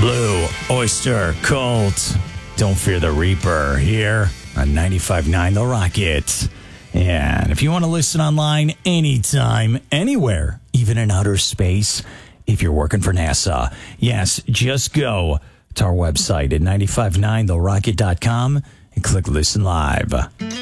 Blue Oyster Cult. Don't fear the Reaper here on 95.9 The Rocket. And if you want to listen online anytime, anywhere, even in outer space, if you're working for NASA, yes, just go to our website at 959therocket.com and click Listen Live.